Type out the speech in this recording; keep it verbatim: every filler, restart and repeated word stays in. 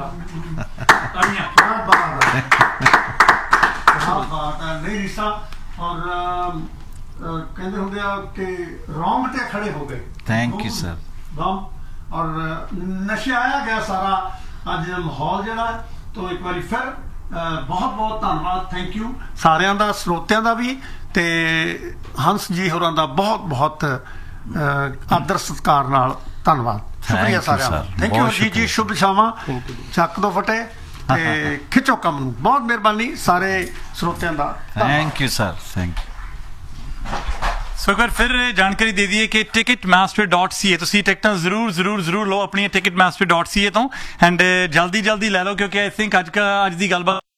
क्या बात है, क्या बात है। नहीं रीसा और कहते होंगे कि रोंगटे खड़े हो गए। Thank you sir. बम और नशाया गया सारा अज माहौल जड़ा। तो एक बार फिर बहुत बहुत धन्यवाद, थैंक यू सारिਆਂ ਦਾ, ਸਰੋਤਿਆਂ ਦਾ भी ਤੇ हंस जी ਹੋਰਾਂ ਦਾ बहुत बहुत आदर सत्कार नाल धन्यवाद, शुक्रिया सारिਆਂ ਦਾ। थैंक यू जी जी, शुभ छावां, ਚੱਕ ਦੋ ਫਟੇ ਤੇ ਖਿੱਚੋ ਕੰਮ ਨੂੰ। बहुत ਮਿਹਰਬਾਨੀ ਸਾਰੇ ਸਰੋਤਿਆਂ ਦਾ। Thank you sir, thank you. ਸੋ ਇੱਕ ਵਾਰ ਫਿਰ ਜਾਣਕਾਰੀ ਦੇ ਦਈਏ ਕਿ ਟਿਕਟ ਮਾਸਟਰ ਡਾਟ ਸੀ ਏ ਤੁਸੀਂ ਟਿਕਟਾਂ ਜ਼ਰੂਰ ਜ਼ਰੂਰ ਜ਼ਰੂਰ ਲਓ ਆਪਣੀਆਂ ਟਿਕਟ ਮਾਸਟਰ ਡਾਟ ਸੀ ਏ ਤੋਂ, ਐਂਡ ਜਲਦੀ ਜਲਦੀ ਲੈ ਲਓ ਕਿਉਂਕਿ ਆਈ ਥਿੰਕ ਅੱਜ ਕਾ ਅੱਜ ਦੀ ਗੱਲਬਾਤ